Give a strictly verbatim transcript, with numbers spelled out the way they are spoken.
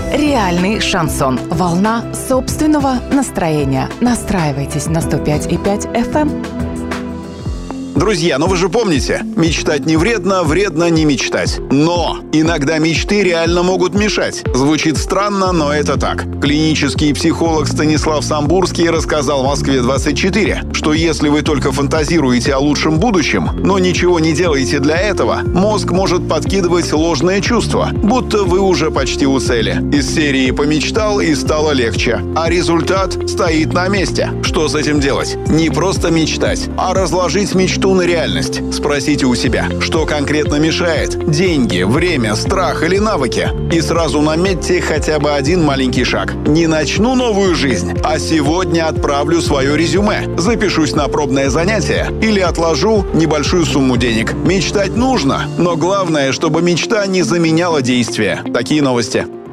Реальный шансон. Волна собственного настроения. Настраивайтесь на сто пять и пять эф эм. Друзья, ну вы же помните, мечтать не вредно, вредно не мечтать. Но иногда мечты реально могут мешать. Звучит странно, но это так. Клинический психолог Станислав Самбурский рассказал Москве двадцать четыре, что если вы только фантазируете о лучшем будущем, но ничего не делаете для этого, мозг может подкидывать ложные чувства, будто вы уже почти у цели. Из серии «Помечтал и стало легче», а результат стоит на месте. Что с этим делать? Не просто мечтать, а разложить мечту на реальность. Спросите у себя, что конкретно мешает: деньги, время, страх или навыки. И сразу наметьте хотя бы один маленький шаг. Не начну новую жизнь, а сегодня отправлю свое резюме, запишусь на пробное занятие или отложу небольшую сумму денег. Мечтать нужно, но главное, чтобы мечта не заменяла действия. Такие новости.